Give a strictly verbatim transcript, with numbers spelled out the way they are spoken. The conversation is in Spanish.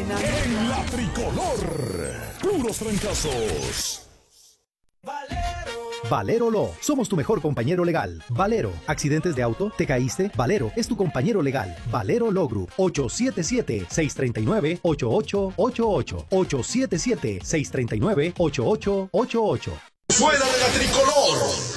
En la tricolor, puros trancazos. Valero Law, somos tu mejor compañero legal. Valero, accidentes de auto, ¿te caíste? Valero es tu compañero legal. Valero Law Group, ocho siete siete, seis tres nueve, ocho ocho ocho ocho. ocho siete siete, seis tres nueve, ocho ocho ocho ocho. Fuera de la tricolor.